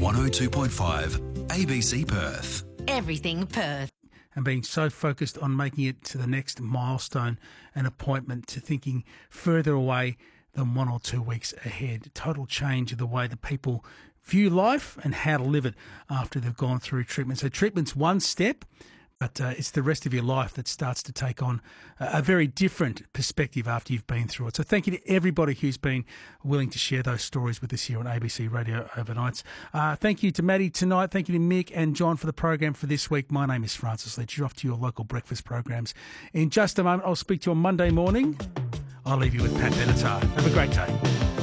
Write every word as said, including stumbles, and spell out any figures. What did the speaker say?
one oh two point five A B C Perth. Everything Perth. And being so focused on making it to the next milestone and appointment to thinking further away than one or two weeks ahead. Total change of the way that people view life and how to live it after they've gone through treatment. So treatment's one step, but uh, it's the rest of your life that starts to take on a, a very different perspective after you've been through it. So thank you to everybody who's been willing to share those stories with us here on A B C Radio Overnights. Uh, thank you to Maddie tonight. Thank you to Mick and John for the program for this week. My name is Francis Leach. You're off to your local breakfast programs. In just a moment, I'll speak to you on Monday morning. I'll leave you with Pat Benatar. Have a great day.